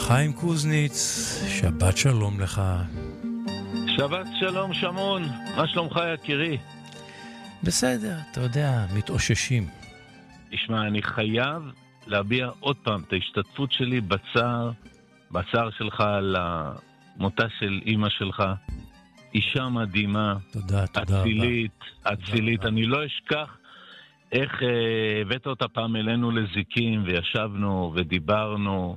חיים קוזניץ, שבת שלום לך. שבת שלום שמון, מה שלומך יקירי? בסדר, אתה יודע, מתאוששים. תשמע, אני חייב להביע עוד פעם את ההשתתפות שלי בצער שלך על המותה של אמא שלך. אישה מדהימה. תודה, תודה אצילית. אני לא אשכח איך הבאת אותה פעם אלינו לזיקים וישבנו ודיברנו.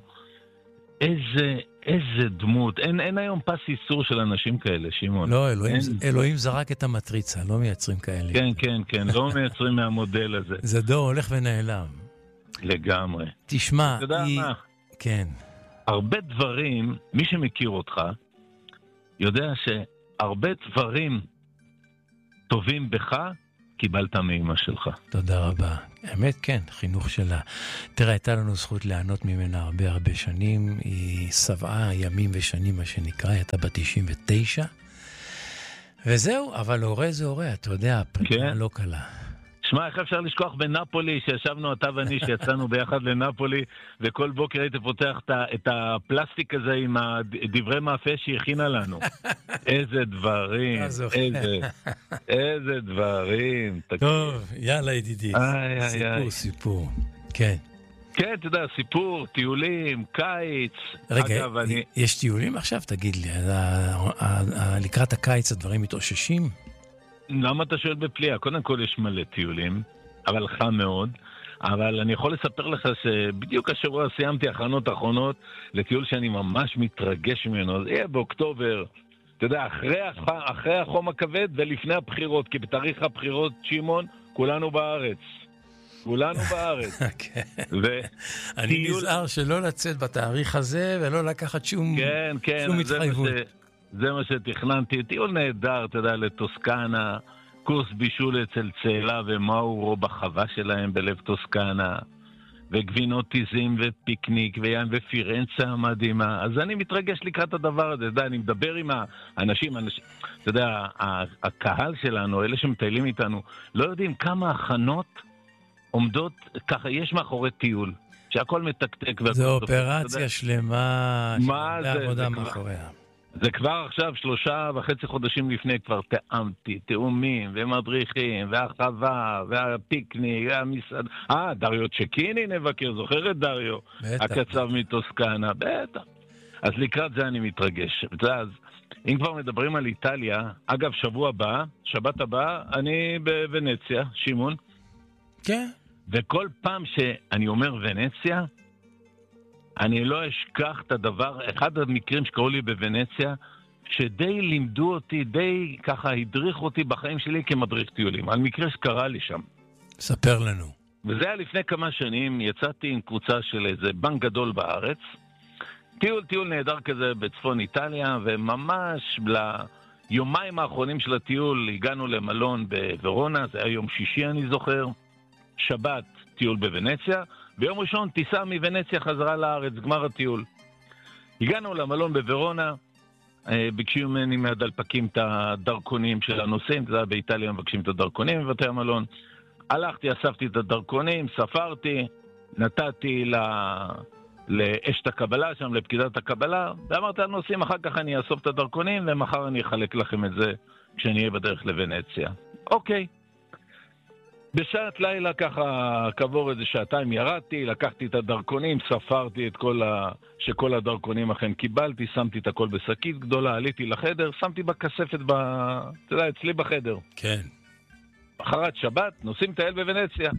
איזה דמות. אין היום פס איסור של אנשים כאלה, שמעון. לא, אלוהים זרק את המטריצה, לא מייצרים כאלה. כן, לא מייצרים מהמודל הזה. זה דור הולך ונעלם. לגמרי. תשמע, אתה יודע מה? כן. הרבה דברים, מי שמכיר אותך, יודע שהרבה דברים טובים בך, קיבלת מאמא שלך. תודה רבה. האמת כן, חינוך שלה. תראה, הייתה לנו זכות לענות ממנה הרבה שנים. היא סבעה ימים ושנים, מה שנקרא, היא הייתה בת 99. וזהו, אבל הורה זה הורה, אתה יודע, הפרידה לא קלה. שמע, איך אפשר לשכוח בנפולי, שישבנו אתה ואני, שיצאנו ביחד לנפולי, וכל בוקר היית פותח את הפלסטיק הזה עם דברי מאפה שהכינה לנו. איזה דברים, איזה דברים. טוב, יאללה ידידי. סיפור. כן. כן, אתה יודע, סיפור, טיולים, קיץ. רגע, יש טיולים עכשיו? תגיד לי, לקראת הקיץ הדברים מתאוששים? למה אתה שואל בפליאה? קודם כל יש מלא טיולים, אבל חם מאוד. אבל אני יכול לספר לך שבדיוק השבוע סיימתי הכנות אחרונות לטיול שאני ממש מתרגש ממנו. זה יהיה באוקטובר, אתה יודע, אחרי החום הכבד ולפני הבחירות, כי בתאריך הבחירות, שמעון, כולנו בארץ. אני נזהר שלא לצאת בתאריך הזה ולא לקחת שום התחייבות. זה מה שתכננתי, טיול נהדר, אתה יודע, לטוסקנה, קורס בישול אצל צאלה ומאורו בחווה שלהם בלב טוסקנה, וגבינות טיזים ופיקניק וים ופירנצה המדהימה. אז אני מתרגש לקראת הדבר הזה, אתה יודע, אני מדבר עם האנשים, אתה יודע, הקהל שלנו, אלה שמטיילים איתנו, לא יודעים כמה הכנות עומדות, ככה יש מאחורי טיול, שהכל מתקתק. זו אופרציה שלמה, מה זה? עבודה מאחוריה. זה כבר עכשיו 3.5 חודשים לפני כבר תאמתי, תאומים ומדריכים והחווה והפיקניק והמסעד. דריו צ'קיני נבקר, זוכר את דריו? הקצב מטוסקנה, בטח. אז לקראת זה אני מתרגש. אז אם כבר מדברים על איטליה, אגב שבוע הבא, שבת הבא, אני בוונציה, שמעון. כן. וכל פעם שאני אומר ונציה, אני לא אשכח את הדבר, אחד המקרים שקראו לי בוונציה, שדי לימדו אותי, די ככה הדריך אותי בחיים שלי כמדריך טיולים, על מקרה שקרה לי שם. ספר לנו. וזה היה לפני כמה שנים, יצאתי עם קבוצה של איזה בנק גדול בארץ, טיול נהדר כזה בצפון איטליה, וממש ליומיים האחרונים של הטיול הגענו למלון בוורונה, זה היה יום שישי אני זוכר, שבת טיול בוונציה, ביום ראשון טיסה מוונציה חזרה לארץ, גמר הטיול. הגענו למלון בוורונה, ביקשו ממני מהדלפקים את הדרכונים של הנוסעים, זה היה באיטליה מבקשים את הדרכונים בבתי המלון. הלכתי, אספתי את הדרכונים, ספרתי, נתתי לאשת הקבלה שם, לפקידת הקבלה, ואמרתי לנוסעים, אחר כך אני אאסוף את הדרכונים, ומחר אני אחלק לכם את זה כשאני אהיה בדרך לוונציה. אוקיי. בשעת לילה ככה, כעבור איזה שעתיים ירדתי, לקחתי את הדרכונים, ספרתי את שכל הדרכונים אכן קיבלתי, שמתי את הכל בשקית גדולה, עליתי לחדר, שמתי בכספת, אתה יודע, אצלי בחדר. כן. אחרת שבת, נוסעים טייל בוונציה.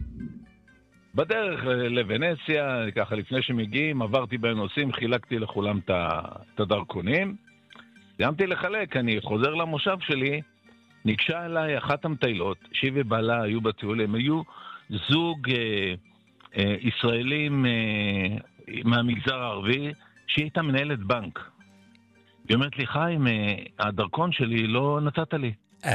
בדרך לוונציה, ככה לפני שמגיעים, עברתי בין נוסעים, חילקתי לכולם את הדרכונים. סיימתי לחלק, אני חוזר למושב שלי, ניגשה אליי אחת המטיילות, שהיא ובעלה היו בטיול, הם היו זוג ישראלים מהמגזר הערבי, שהיא הייתה מנהלת בנק. היא אומרת לי, חיים, הדרכון שלי לא נתת לי.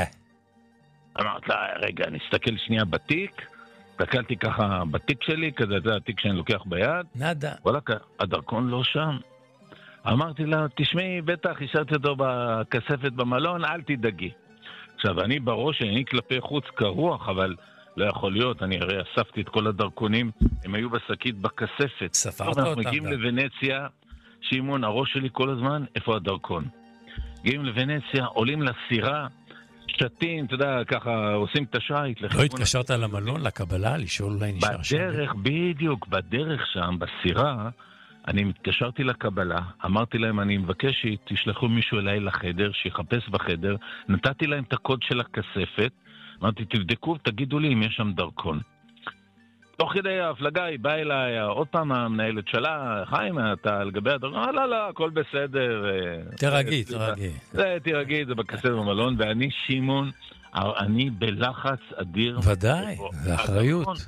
אמרת לה, רגע, נסתכל שנייה בתיק, הסתכלתי ככה בתיק שלי, כזה זה התיק שאני לוקח ביד. נדה. וואלה, הדרכון לא שם. אמרתי לה, תשמעי, בטח, השארתי אותו בכספת במלון, אל תדאגי. עכשיו, אני בראש, אני כלפי חוץ כרוח, אבל לא יכול להיות, אני הרי אספתי את כל הדרכונים, הם היו בשקית בכספת. ספרת אותם. אנחנו מגיעים לוונציה, שמעון, הראש שלי כל הזמן, איפה הדרכון? מגיעים לוונציה, עולים לסירה, שתים, אתה יודע, ככה עושים את השייט. לא התקשרת למלון, לקבלה, לשאול אולי נשאר שם? בדרך, בדיוק, בדרך שם, בסירה, אני מתקשרתי לקבלה, אמרתי להם, אני מבקש שתשלחו מישהו אליי לחדר, שיחפש בחדר, נתתי להם את הקוד של הכספת, אמרתי, תבדקו, תגידו לי אם יש שם דרכון. תוך כדי ההפלגה היא באה אליי, עוד פעם המנהלת שלה, חיים, אתה לגבי הדרכון? לא, הכל בסדר. תרגי. תרגי, זה בכספת במלון, ואני, שמעון, אני בלחץ אדיר. ודאי, זה אחריות.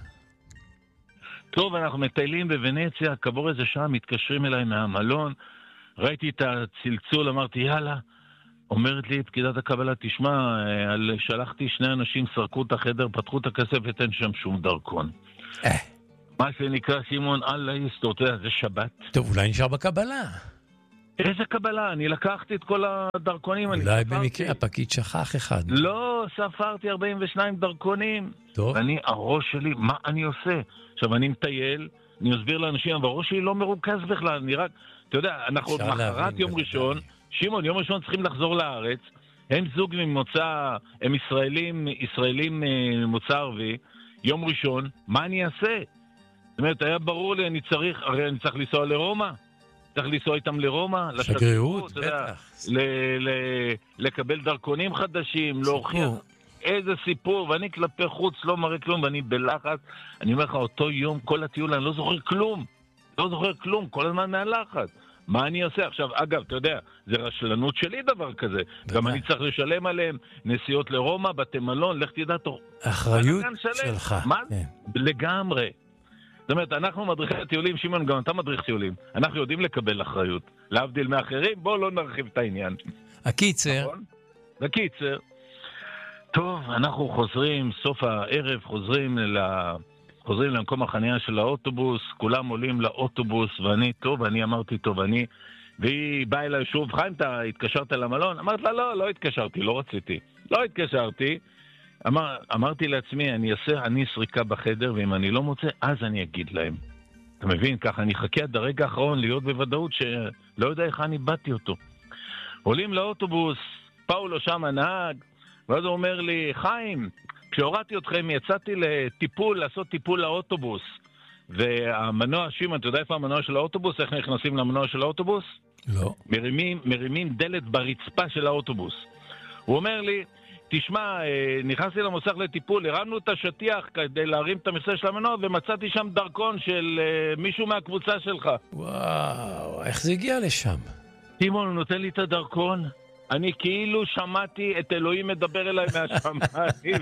טוב, אנחנו מטיילים בוונציה, כעבור איזה שעה מתקשרים אליי מהמלון, ראיתי את הצלצול, אמרתי, יאללה, אומרת לי פקידת הקבלה, תשמע, שלחתי 2 אנשים, סרקו את החדר, פתחו את הכספת, אין שם שום דרכון. מה שנקרא, שמעון, אללה יסתור, אתה יודע, זה שבת. טוב, אולי נשאר בקבלה. איזה קבלה? אני לקחתי את כל הדרכונים. אולי במקרה הפקיד שכח אחד. לא, ספרתי 42 דרכונים. טוב. ואני, הראש שלי, מה אני עושה? עכשיו, אני מטייל, אני אסביר לאנשים, אבל הראש שלי לא מרוכז בכלל, אני רק, אתה יודע, אנחנו עוד מחרת יום ראשון, שמעון, יום ראשון צריכים לחזור לארץ, הם זוג ממוצא, הם ישראלים ממוצא ערבי, יום ראשון, מה אני אעשה? זאת אומרת, היה ברור לי, אני צריך לנסוע לרומא, צריך לנסוע איתם לרומא, שגרירות, בטח. לקבל דרכונים חדשים, להוכיח איזה סיפור, ואני כלפי חוץ לא מראה כלום, ואני בלחץ, אני אומר לך, אותו יום, כל הטיול, אני לא זוכר כלום, כל הזמן מהלחץ. מה אני עושה? עכשיו, אגב, אתה יודע, זה רשלנות שלי דבר כזה. גם אני צריך לשלם עליהם נסיעות לרומא, בתי מלון, לך תדע תוך... אחריות שלך. מה? לגמרי. זאת אומרת, אנחנו מדריכי טיולים, שמעון, גם אתה מדריך טיולים. אנחנו יודעים לקבל אחריות. להבדיל מאחרים, בואו לא נרחיב את העניין. הקיצר. בקיצר. טוב, אנחנו חוזרים, סוף הערב, חוזרים למקום החנייה של האוטובוס, כולם עולים לאוטובוס, ואני אמרתי, והיא באה אליי שוב, חיים, אתה התקשרת למלון? אמרת לה, לא התקשרתי, לא רציתי. לא התקשרתי. אמרתי לעצמי, אני סריקה בחדר, ואם אני לא מוצא, אז אני אגיד להם. אתה מבין? ככה, אני חכה עד הרגע האחרון להיות בוודאות שלא יודע איך אני באתי אותו. עולים לאוטובוס, פאולו שם הנהג, ואז הוא אומר לי, חיים, כשהורדתי אתכם, יצאתי לעשות טיפול לאוטובוס. והמנוע, שמעון, אתה יודע איפה המנוע של האוטובוס? איך נכנסים למנוע של האוטובוס? לא. מרימים דלת ברצפה של האוטובוס. הוא אומר לי, תשמע, נכנסתי למוסך לטיפול, הרמנו את השטיח כדי להרים את המכסה של המנוע, ומצאתי שם דרכון של מישהו מהקבוצה שלך. וואו, איך זה הגיע לשם? שמעון, הוא נותן לי את הדרכון, אני כאילו שמעתי את אלוהים מדבר אליי מהשמיים.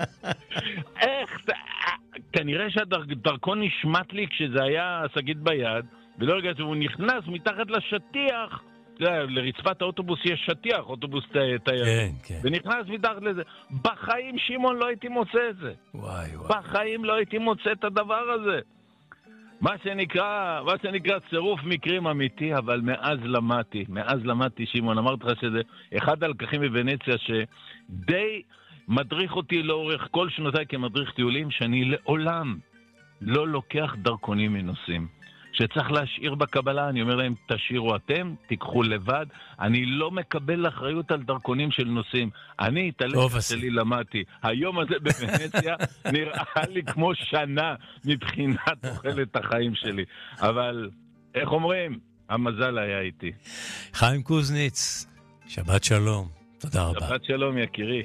איך? כנראה שהדרכון נשמט לי כשזה היה סגית ביד, ולא הרגעתי, הוא נכנס מתחת לשטיח, לרצפת האוטובוס יש שטיח, אוטובוס תייר. כן. ונכנס מתחת לזה. בחיים, שמעון, לא הייתי מוצא את זה. וואי. בחיים לא הייתי מוצא את הדבר הזה. מה שנקרא צירוף מקרים אמיתי, אבל מאז למדתי, שמעון, אמרתי לך שזה אחד הלקחים בוונציה שדי מדריך אותי לאורך כל שנותיי כמדריך טיולים, שאני לעולם לא לוקח דרכונים מנוסעים. שצריך להשאיר בקבלה, אני אומר להם, תשאירו אתם, תיקחו לבד, אני לא מקבל אחריות על דרכונים של נוסעים. אני, את הלקח שלי למדתי. היום הזה בוונציה נראה לי כמו שנה מבחינת תוחלת החיים שלי. אבל, איך אומרים? המזל היה איתי. חיים קוזניץ, שבת שלום. תודה רבה. שבת שלום, יקירי.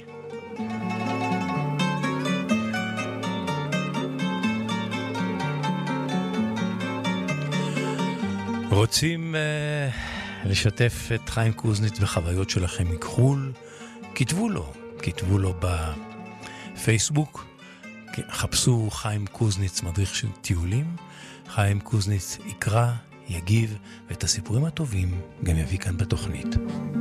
רוצים לשתף את חיים קוזניץ בחוויות שלכם מחו"ל? כתבו לו בפייסבוק, חפשו חיים קוזניץ מדריך של טיולים, חיים קוזניץ יקרא, יגיב, ואת הסיפורים הטובים גם יביא כאן בתוכנית.